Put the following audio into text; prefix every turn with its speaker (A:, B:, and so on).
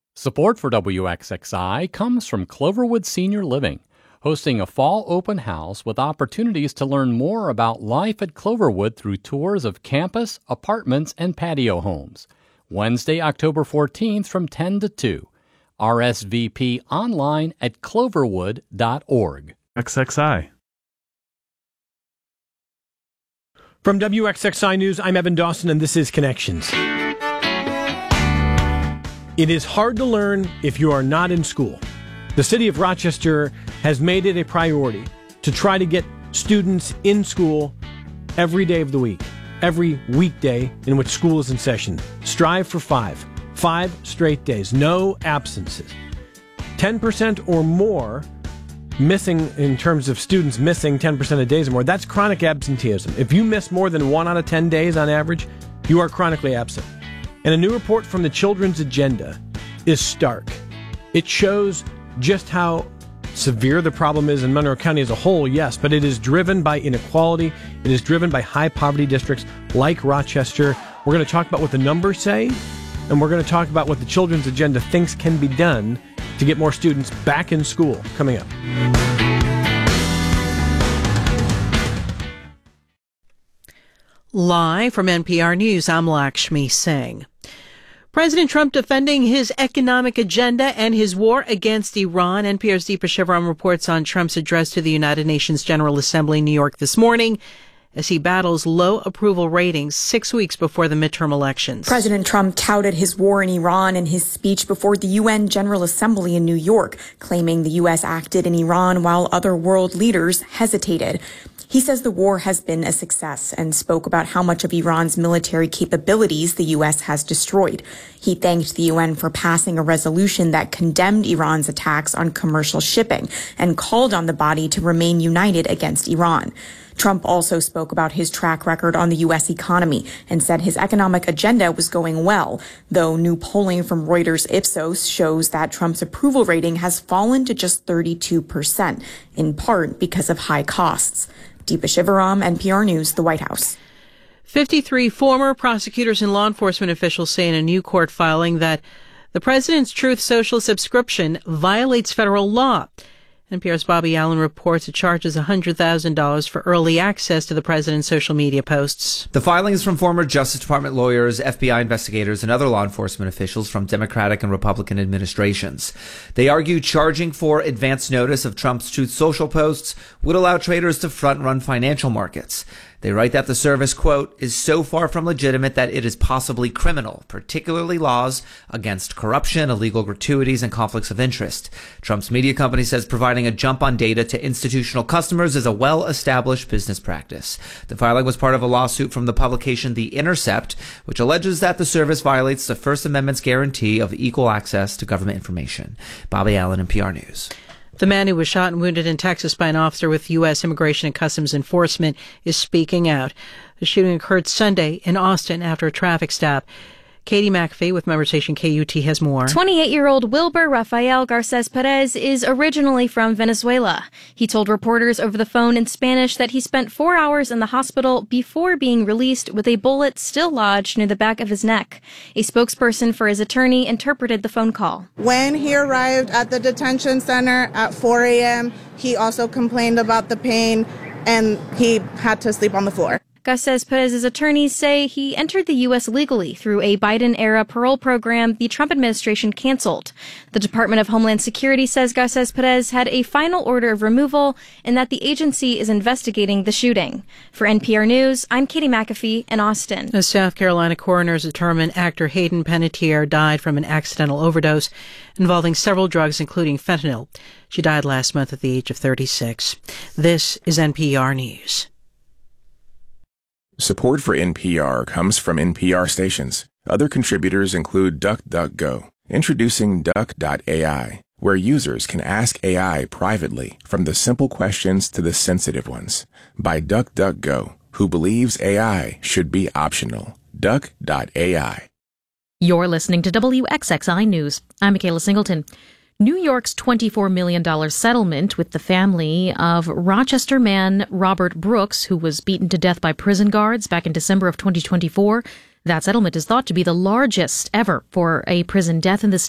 A: Support for WXXI comes from Cloverwood Senior Living, hosting a fall open house with opportunities to learn more about life at Cloverwood through tours of campus, apartments, and patio homes. Wednesday, October 14th from 10 to 2. RSVP online at cloverwood.org.
B: XXI.
C: From WXXI News, I'm Evan Dawson, and this is Connections. It is hard to learn if you are not in school. The city of Rochester has made it a priority to try to get students in school every day of the week, every weekday in which school is in session. Strive for 5 straight days, no absences. 10% or more missing in terms of students missing 10% of days or more, that's chronic absenteeism. If you miss more than 1 out of 10 days on average, you are chronically absent. And a new report from the Children's Agenda is stark. It shows just how severe the problem is in Monroe County as a whole, yes, but it is driven by inequality. It is driven by high poverty districts like Rochester. We're going to talk about what the numbers say, and we're going to talk about what the Children's Agenda thinks can be done to get more students back in school coming up.
D: Live from NPR News, I'm Lakshmi Singh. President Trump defending his economic agenda and his war against Iran. NPR's Deepa Shivaram reports on Trump's address to the United Nations General Assembly in New York this morning as he battles low approval ratings 6 weeks before the midterm elections.
E: President Trump touted his war in Iran in his speech before the UN General Assembly in New York, claiming the U.S. acted in Iran while other world leaders hesitated. He says the war has been a success and spoke about how much of Iran's military capabilities the U.S. has destroyed. He thanked the UN for passing a resolution that condemned Iran's attacks on commercial shipping and called on the body to remain united against Iran. Trump also spoke about his track record on the U.S. economy and said his economic agenda was going well, though new polling from Reuters Ipsos shows that Trump's approval rating has fallen to just 32%, in part because of high costs. Deepa Shivaram, NPR News, the White House.
D: 53 former prosecutors and law enforcement officials say in a new court filing that the president's Truth Social subscription violates federal law. NPR's Bobby Allen reports it charges $100,000 for early access to the president's social media posts.
F: The filings from former Justice Department lawyers, FBI investigators, and other law enforcement officials from Democratic and Republican administrations. They argue charging for advance notice of Trump's Truth Social posts would allow traders to front-run financial markets. They write that the service, quote, is so far from legitimate that it is possibly criminal, particularly laws against corruption, illegal gratuities, and conflicts of interest. Trump's media company says providing a jump on data to institutional customers is a well-established business practice. The filing was part of a lawsuit from the publication The Intercept, which alleges that the service violates the First Amendment's guarantee of equal access to government information. Bobby Allen, NPR News.
D: The man who was shot and wounded in Texas by an officer with U.S. Immigration and Customs Enforcement is speaking out. The shooting occurred Sunday in Austin after a traffic stop. Katie McAfee with member station KUT has more.
G: 28-year-old Wilber Rafael Garces Perez is originally from Venezuela. He told reporters over the phone in Spanish that he spent 4 hours in the hospital before being released with a bullet still lodged near the back of his neck. A spokesperson for his attorney interpreted the phone call.
H: When he arrived at the detention center at 4 a.m., he also complained about the pain and he had to sleep on the floor.
G: Garces Perez's attorneys say he entered the U.S. legally through a Biden-era parole program the Trump administration canceled. The Department of Homeland Security says Garces Perez had a final order of removal and that the agency is investigating the shooting. For NPR News, I'm Katie McAfee in Austin.
D: The South Carolina coroners determined actor Hayden Panettiere died from an accidental overdose involving several drugs, including fentanyl. She died last month at the age of 36. This is NPR News.
I: Support for NPR comes from NPR stations. Other contributors include DuckDuckGo, introducing Duck.ai, where users can ask AI privately from the simple questions to the sensitive ones. By DuckDuckGo, who believes AI should be optional. Duck.ai.
J: You're listening to WXXI News. I'm Michaela Singleton. New York's $24 million settlement with the family of Rochester man Robert Brooks, who was beaten to death by prison guards back in December of 2024. That settlement is thought to be the largest ever for a prison death in the state.